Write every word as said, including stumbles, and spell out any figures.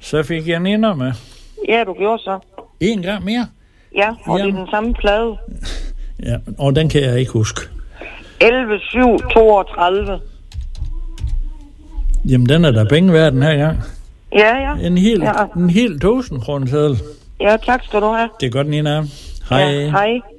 Så fik jeg Nina med. Ja, du gjorde så. En gang mere? Ja, og Jamen. det er den samme plade. Ja, og den kan jeg ikke huske. elleve syv toogtredive. Jamen, den er der penge værd den her gang. Ja, ja. En hel, ja. en hel tusind kroner seddel. Ja, tak skal du have. Det er godt, Nina. Hej. Ja, hej.